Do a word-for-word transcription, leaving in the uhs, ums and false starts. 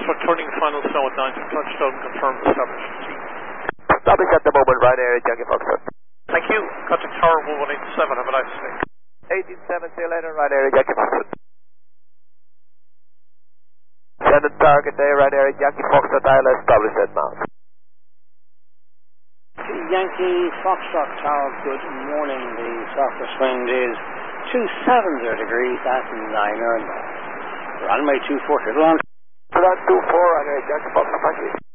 Foxtrot turning final snow at nine, touchdown confirmed established. Established at the moment, right area, Yankee Foxtrot. Thank you. Contact Tower one one eight seven, have a nice day. eighteen seven, see you later, right area, Yankee Foxtrot. Send a target there, right area, Yankee Foxtrot, I L S established at now. Yankee Foxtrot Tower, good morning. The southwest wind is two seventy degrees at nine or nine. Runway two four, good on. Good on two four, right area, Yankee Foxtrot, thank you.